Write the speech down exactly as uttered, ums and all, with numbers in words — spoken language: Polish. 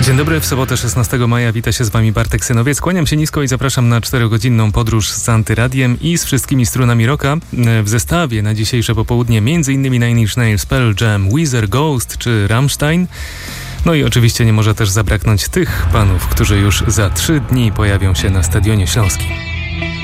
Dzień dobry, w sobotę szesnastego maja wita się z Wami Bartek Synowiec. Kłaniam się nisko i zapraszam na czterogodzinną podróż z Antyradiem i z wszystkimi strunami rocka. W zestawie na dzisiejsze popołudnie m.in. Nine Inch Nails, Pearl Jam, Weezer, Ghost czy Rammstein. No i oczywiście nie może też zabraknąć tych panów, którzy już za trzy dni pojawią się na Stadionie Śląskim.